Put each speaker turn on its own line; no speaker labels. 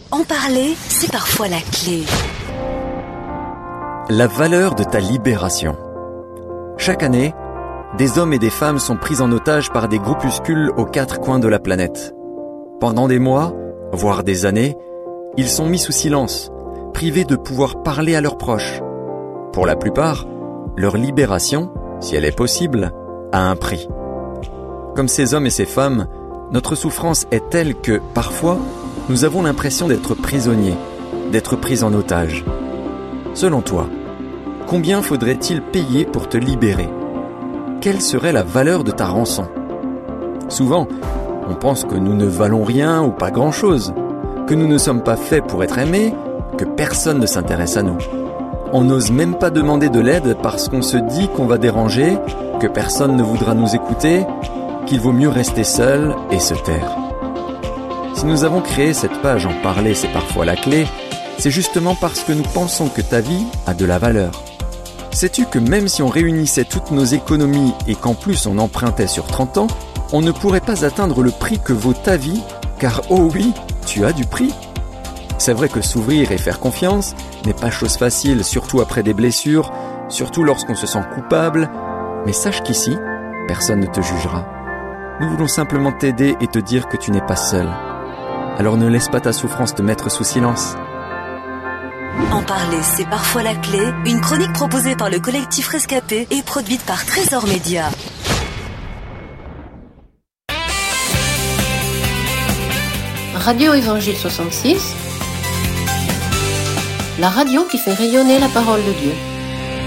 En parler, c'est parfois la clé.
La valeur de ta libération. Chaque année, des hommes et des femmes sont pris en otage par des groupuscules aux quatre coins de la planète. Pendant des mois, voire des années, ils sont mis sous silence, privés de pouvoir parler à leurs proches. Pour la plupart, leur libération, si elle est possible, a un prix. Comme ces hommes et ces femmes, notre souffrance est telle que, parfois, nous avons l'impression d'être prisonniers, d'être pris en otage. Selon toi, combien faudrait-il payer pour te libérer ? Quelle serait la valeur de ta rançon ? Souvent, on pense que nous ne valons rien ou pas grand-chose, que nous ne sommes pas faits pour être aimés, que personne ne s'intéresse à nous. On n'ose même pas demander de l'aide parce qu'on se dit qu'on va déranger, que personne ne voudra nous écouter, qu'il vaut mieux rester seul et se taire. Si nous avons créé cette page En parler, c'est parfois la clé, c'est justement parce que nous pensons que ta vie a de la valeur. Sais-tu que même si on réunissait toutes nos économies et qu'en plus on empruntait sur 30 ans, on ne pourrait pas atteindre le prix que vaut ta vie, car oh oui, tu as du prix. C'est vrai que s'ouvrir et faire confiance n'est pas chose facile, surtout après des blessures, surtout lorsqu'on se sent coupable, mais sache qu'ici, personne ne te jugera. Nous voulons simplement t'aider et te dire que tu n'es pas seul. Alors ne laisse pas ta souffrance te mettre sous silence.
En parler, c'est parfois la clé. Une chronique proposée par le collectif Rescapé et produite par Trésor Média.
Radio Évangile 66, la radio qui fait rayonner la parole de Dieu.